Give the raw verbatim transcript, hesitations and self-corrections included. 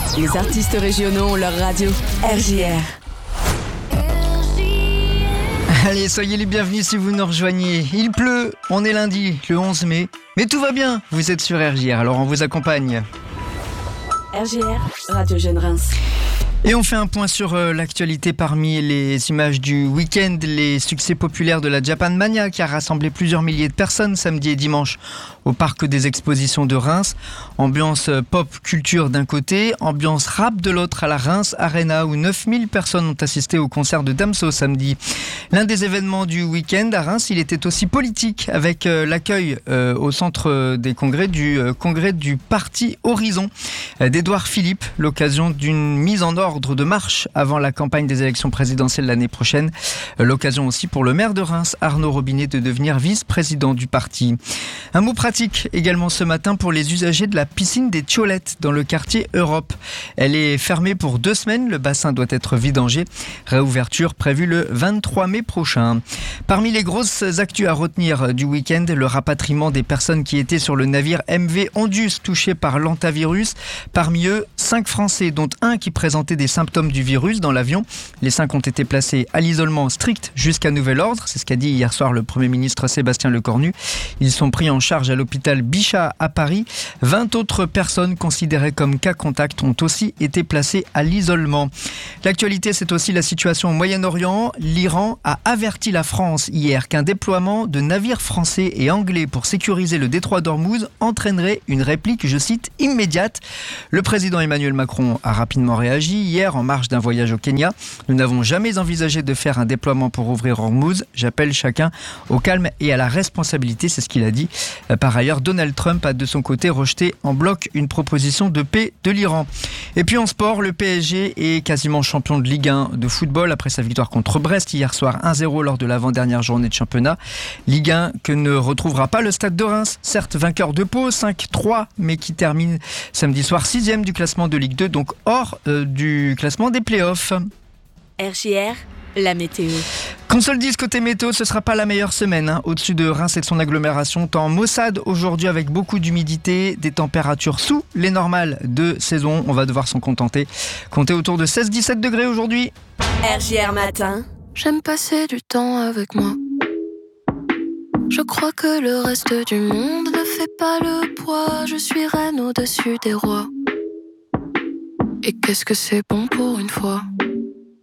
Les artistes régionaux ont leur radio. R J R. Allez, soyez les bienvenus si vous nous rejoignez. Il pleut, on est lundi, le onze mai. Mais tout va bien, vous êtes sur R J R, alors on vous accompagne. R J R, Radio Jeune Reims. Et on fait un point sur euh, l'actualité parmi les images du week-end, les succès populaires de la Japan Mania qui a rassemblé plusieurs milliers de personnes samedi et dimanche au parc des expositions de Reims. Ambiance euh, pop culture d'un côté, ambiance rap de l'autre à la Reims Arena où neuf mille personnes ont assisté au concert de Damso samedi. L'un des événements du week-end à Reims, il était aussi politique avec euh, l'accueil euh, au centre des congrès du euh, congrès du parti Horizon euh, d'Édouard Philippe, l'occasion d'une mise en ordre de marche avant la campagne des élections présidentielles l'année prochaine. L'occasion aussi pour le maire de Reims, Arnaud Robinet, de devenir vice-président du parti. Un mot pratique également ce matin pour les usagers de la piscine des Thiolettes dans le quartier Europe. Elle est fermée pour deux semaines, le bassin doit être vidangé. Réouverture prévue le vingt-trois mai prochain. Parmi les grosses actus à retenir du week-end, le rapatriement des personnes qui étaient sur le navire M V Ondus touché par l'hantavirus. Parmi eux, cinq Français, dont un qui présentait des symptômes du virus dans l'avion. Les cinq ont été placés à l'isolement strict jusqu'à nouvel ordre. C'est ce qu'a dit hier soir le Premier ministre Sébastien Lecornu. Ils sont pris en charge à l'hôpital Bichat à Paris. vingt autres personnes considérées comme cas contact ont aussi été placées à l'isolement. L'actualité, c'est aussi la situation au Moyen-Orient. L'Iran a averti la France hier qu'un déploiement de navires français et anglais pour sécuriser le détroit d'Ormuz entraînerait une réplique, je cite, immédiate. Le président Emmanuel Macron a rapidement réagi hier en marge d'un voyage au Kenya. Nous n'avons jamais envisagé de faire un déploiement pour ouvrir Ormuz. J'appelle chacun au calme et à la responsabilité, c'est ce qu'il a dit. Par ailleurs, Donald Trump a de son côté rejeté en bloc une proposition de paix de l'Iran. Et puis en sport, le P S G est quasiment champion de Ligue un de football après sa victoire contre Brest hier soir un zéro lors de l'avant-dernière journée de championnat. Ligue un que ne retrouvera pas le Stade de Reims, certes vainqueur de Pau cinq trois, mais qui termine samedi soir sixième du classement de Ligue deux, donc hors euh, du classement des playoffs. R J R, la météo. Qu'on se le dise, côté météo, ce ne sera pas la meilleure semaine hein, au-dessus de Reims et de son agglomération. Temps maussade aujourd'hui avec beaucoup d'humidité, des températures sous les normales de saison. On va devoir s'en contenter. Comptez autour de seize à dix-sept degrés aujourd'hui. R J R matin. J'aime passer du temps avec moi. Je crois que le reste du monde ne fait pas le poids. Je suis reine au-dessus des rois. Et qu'est-ce que c'est bon pour une fois.